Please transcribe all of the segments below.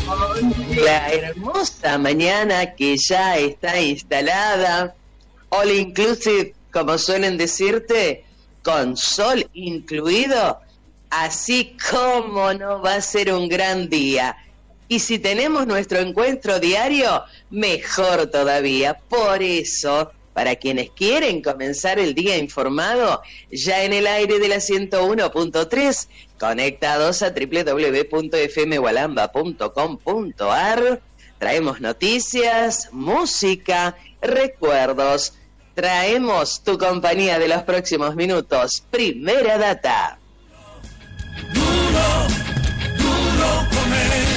La hermosa mañana que ya está instalada, all inclusive, como suelen decirte, con sol incluido, así como no va a ser un gran día. Y si tenemos nuestro encuentro diario, mejor todavía. Por eso, para quienes quieren comenzar el día informado, ya en el aire de la 101.3, conectados a www.fmgualamba.com.ar, traemos noticias, música, recuerdos. Traemos tu compañía de los próximos minutos. Primera Data. Duro, duro comer.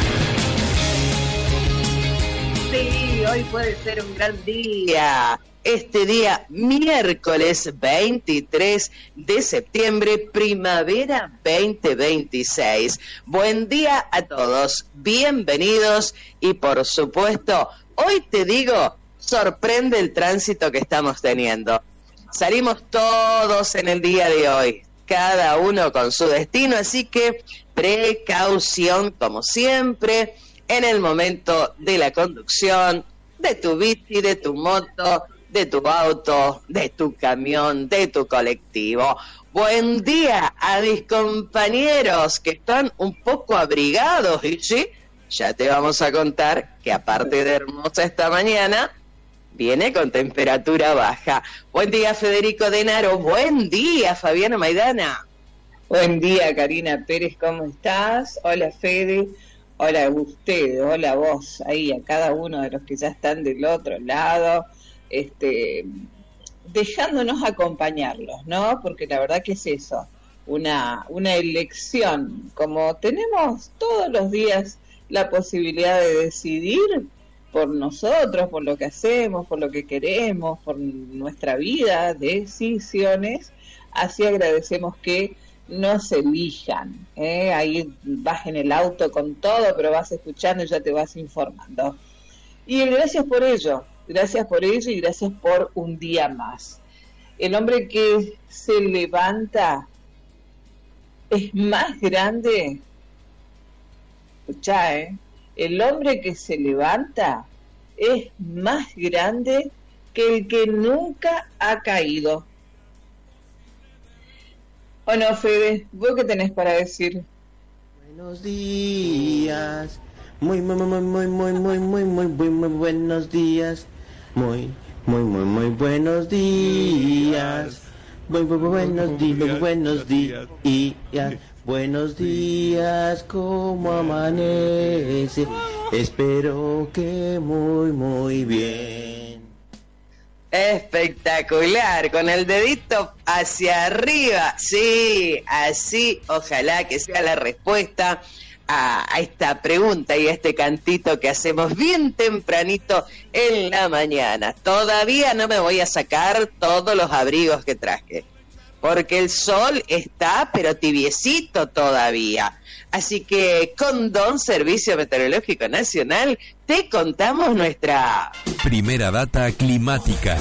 Sí, hoy puede ser un gran día. Este día, miércoles 23 de septiembre, primavera 2026. Buen día a todos, bienvenidos y por supuesto, hoy te digo, sorprende el tránsito que estamos teniendo. Salimos todos en el día de hoy, cada uno con su destino, así que precaución como siempre en el momento de la conducción de tu bici, de tu moto, de tu auto, de tu camión, de tu colectivo. Buen día a mis compañeros que están un poco abrigados, y sí, ya te vamos a contar que aparte de hermosa esta mañana, viene con temperatura baja. Buen día, Federico Denaro. Buen día, Fabiana Maidana. Buen día, Karina Pérez, ¿cómo estás? Hola, Fede. Hola a ustedes, hola a vos, ahí a cada uno de los que ya están del otro lado, dejándonos acompañarlos, ¿no? Porque la verdad que es eso, una elección. Como tenemos todos los días la posibilidad de decidir por nosotros, por lo que hacemos, por lo que queremos, por nuestra vida, decisiones, así agradecemos que nos elijan, ahí vas en el auto con todo, pero vas escuchando y ya te vas informando. Y gracias por ello y gracias por un día más. El hombre que se levanta es más grande, escuchá, el hombre que se levanta es más grande que el que nunca ha caído. Bueno, Fede, ¿vos qué tenés para decir? Buenos días, muy buenos días, muy buenos días, buenos días, ¿cómo amanece? Espero que muy bien. Espectacular, con el dedito hacia arriba, sí, así, ojalá que sea la respuesta a esta pregunta y a este cantito que hacemos bien tempranito en la mañana. Todavía no me voy a sacar todos los abrigos que traje, porque el sol está pero tibiecito todavía. Así que con Don Servicio Meteorológico Nacional te contamos nuestra Primera Data climática.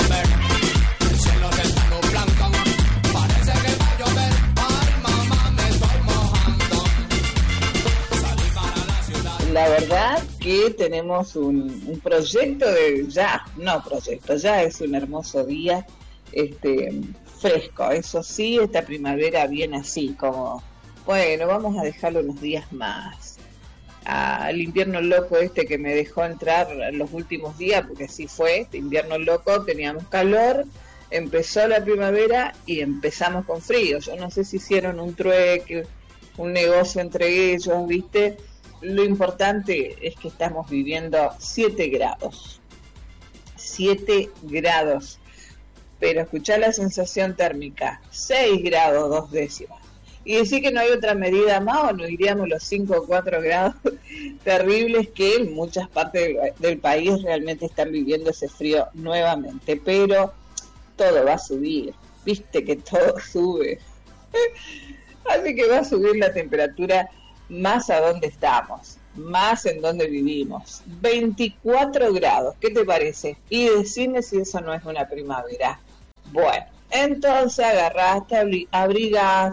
La verdad que tenemos un proyecto ya es un hermoso día, fresco, eso sí, esta primavera viene así como, bueno, vamos a dejarlo unos días más. Al invierno loco que me dejó entrar los últimos días, porque así fue, este invierno loco, teníamos calor, empezó la primavera y empezamos con frío. Yo no sé si hicieron un trueque, un negocio entre ellos, ¿viste? Lo importante es que estamos viviendo 7 grados. 7 grados. Pero escuchá la sensación térmica, 6 grados 2 décimas. Y decir que no hay otra medida más, o nos iríamos los 5 o 4 grados terribles que en muchas partes del país realmente están viviendo ese frío nuevamente. Pero todo va a subir, viste que todo sube. Así que va a subir la temperatura más a donde estamos, más en donde vivimos. 24 grados, ¿qué te parece? Y decime si eso no es una primavera. Bueno, entonces agarraste, abrigás,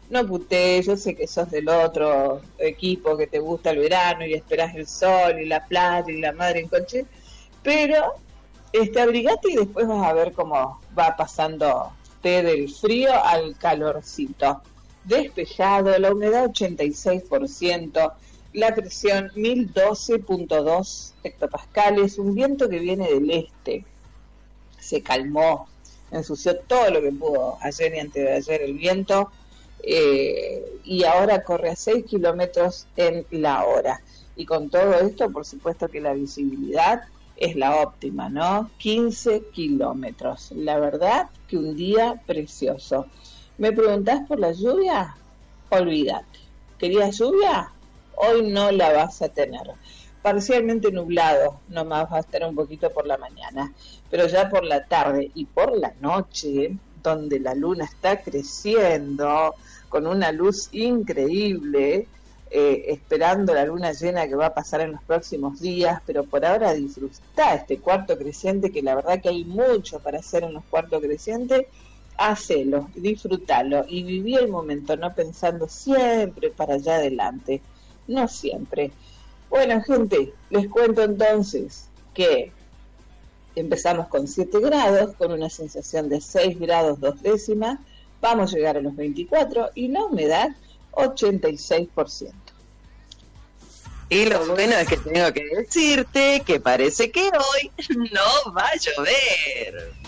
no putees, yo sé que sos del otro equipo que te gusta el verano y esperás el sol y la playa y la madre en coche, pero abrigate y después vas a ver cómo va pasando del frío al calorcito. Despejado, la humedad 86%, la presión 1012.2 hectopascales, un viento que viene del este, se calmó, ensució todo lo que pudo ayer y antes de ayer el viento, y ahora corre a 6 kilómetros en la hora. Y con todo esto, por supuesto que la visibilidad es la óptima, ¿no? 15 kilómetros. La verdad que un día precioso. ¿Me preguntás por la lluvia? Olvídate. ¿Querías lluvia? Hoy no la vas a tener. Parcialmente nublado, nomás va a estar un poquito por la mañana, pero ya por la tarde y por la noche, donde la luna está creciendo con una luz increíble, esperando la luna llena que va a pasar en los próximos días, pero por ahora disfrutá este cuarto creciente, que la verdad que hay mucho para hacer en los cuartos crecientes. Hacelo, disfrútalo y viví el momento, no pensando siempre para allá adelante, no siempre. Bueno, gente, les cuento entonces que empezamos con 7 grados, con una sensación de 6 grados 2 décimas, vamos a llegar a los 24 y la humedad 86%. Y lo bueno es que tengo que decirte que parece que hoy no va a llover.